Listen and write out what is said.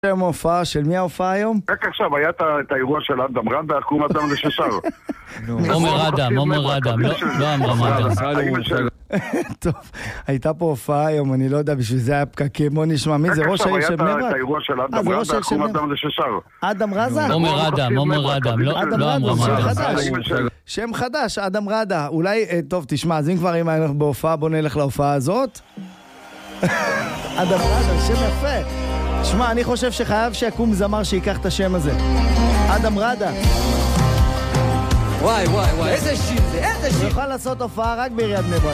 שם הופעה, של מי ההופעה היום? רק עכשיו היה את האירוע של אדם רדה, איך קוראים אדם לששר? עומר אדם, לא עמרם אדם. טוב, הייתה פה הופעה היום, אני לא יודע, בשביל זה היה פקקים, בוא נשמע, מי זה? ראש העיר של בני ברק? היה את האירוע של אדם רדה, איך קוראים אדם לששר? אדם רזה? עומר אדם, לא עמרם אדם. שם חדש, אדם רדה. אולי, טוב, תשמע, אז אם כבר אם היינו בהופעה, בוא נלך להופעה הזאת. אדם רדה, שם יפה. שמע, אני חושב שחייב שיקום זמר שיקח את השם הזה. אדם רדה. וואי, איזה שיר זה, איזה שיר. הוא יכול לעשות הופעה רק בעיריית בני ברק.